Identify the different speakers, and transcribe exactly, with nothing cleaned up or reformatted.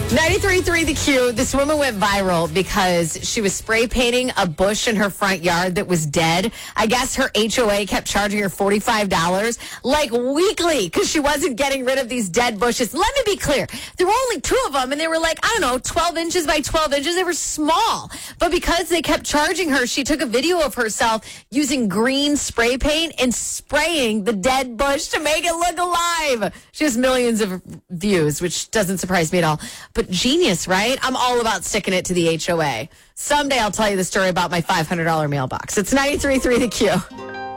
Speaker 1: ninety-three point three The Q. This woman went viral because she was spray painting a bush in her front yard that was dead. I guess her H O A kept charging her forty-five dollars like weekly because she wasn't getting rid of these dead bushes. Let me be clear. There were only two of them and they were like, I don't know, twelve inches by twelve inches. They were small. But because they kept charging her, she took a video of herself using green spray paint and spraying the dead bush to make it look alive. She has millions of views, which doesn't surprise me at all. But genius, right? I'm all about sticking it to the H O A. Someday I'll tell you the story about my five hundred dollars mailbox. It's ninety-three point three The Q.